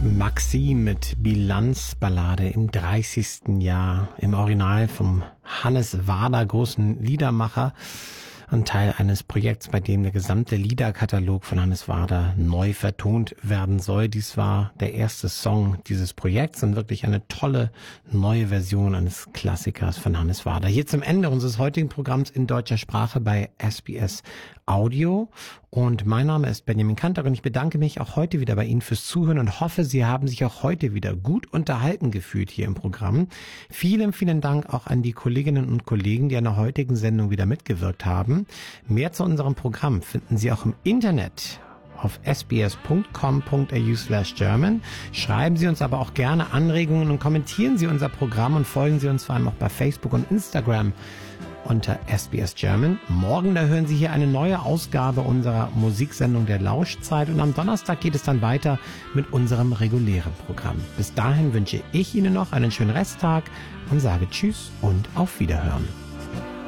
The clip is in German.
Maxim mit Bilanzballade im 30. Jahr, im Original vom Hannes Wader, großen Liedermacher, ein Teil eines Projekts, bei dem der gesamte Liederkatalog von Hannes Wader neu vertont werden soll. Dies war der erste Song dieses Projekts und wirklich eine tolle neue Version eines Klassikers von Hannes Wader. Hier zum Ende unseres heutigen Programms in deutscher Sprache bei SBS Audio. Und mein Name ist Benjamin Kantor und ich bedanke mich auch heute wieder bei Ihnen fürs Zuhören und hoffe, Sie haben sich auch heute wieder gut unterhalten gefühlt hier im Programm. Vielen, vielen Dank auch an die Kolleginnen und Kollegen, die an der heutigen Sendung wieder mitgewirkt haben. Mehr zu unserem Programm finden Sie auch im Internet auf sbs.com.au/German. Schreiben Sie uns aber auch gerne Anregungen und kommentieren Sie unser Programm und folgen Sie uns vor allem auch bei Facebook und Instagram unter SBS German. Morgen, da hören Sie hier eine neue Ausgabe unserer Musiksendung der Lauschzeit und am Donnerstag geht es dann weiter mit unserem regulären Programm. Bis dahin wünsche ich Ihnen noch einen schönen Resttag und sage Tschüss und auf Wiederhören.